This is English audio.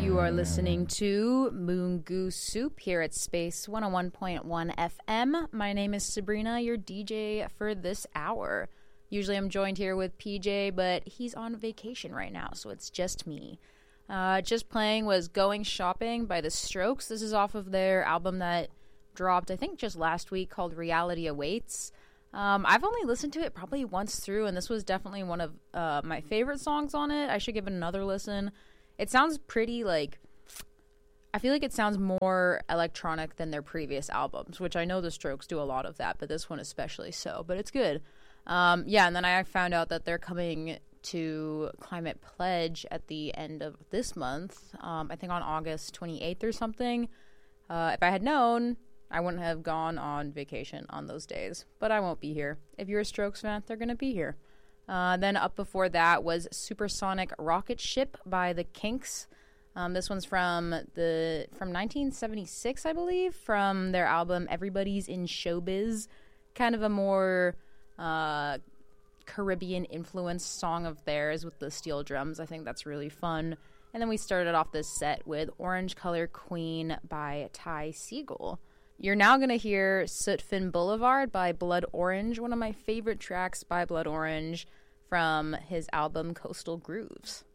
You are listening to Moon Goose Soup here at Space 101.1 FM. My name is Sabrina, your DJ for this hour. Usually I'm joined here with PJ, but he's on vacation right now, so it's just me. Just playing was Going Shopping by The Strokes. This is off of their album that dropped, I think, just last week called Reality Awaits. I've only listened to it probably once through, and this was definitely one of my favorite songs on it. I should give it another listen. It sounds pretty, like, I feel like it sounds more electronic than their previous albums, which I know The Strokes do a lot of that, but this one especially so, but it's good. And then I found out that they're coming to Climate Pledge at the end of this month, I think on August 28th or something. If I had known, I wouldn't have gone on vacation on those days, but I won't be here. If you're a Strokes fan, they're going to be here. Then up before that was Supersonic Rocket Ship by the Kinks. This one's from 1976, I believe, from their album Everybody's in Showbiz. Kind of a more Caribbean influenced song of theirs with the steel drums. I think that's really fun. And then we started off this set with Orange Color Queen by Ty Segall. You're now going to hear Sootfin Boulevard by Blood Orange, one of my favorite tracks by Blood Orange from his album Coastal Grooves.